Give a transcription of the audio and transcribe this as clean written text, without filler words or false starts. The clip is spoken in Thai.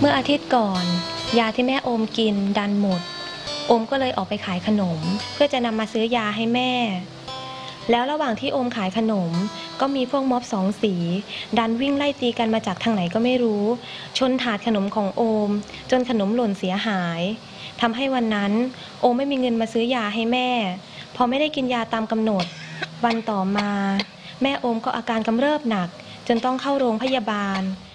เมื่ออาทิตย์ก่อนยาที่แม่โอมกินดันหมดโอมก็เลยออกไปขายขนมเพื่อจะนำมาซื้อยาให้แม่แล้วระหว่างที่โอมขายขนมก็มีพวกม็อบสองสีดันวิ่งไล่ตีกันมาจากทางไหนก็ไม่รู้ชนถาดขนมของโอมจนขนมหล่นเสียหายทำให้วันนั้นโอมไม่มีเงินมาซื้อยาให้แม่พอไม่ได้กินยาตามกำหนดวันต่อมาแม่โอมก็อาการกำเริบหนักจนต้องเข้าโรงพยาบาล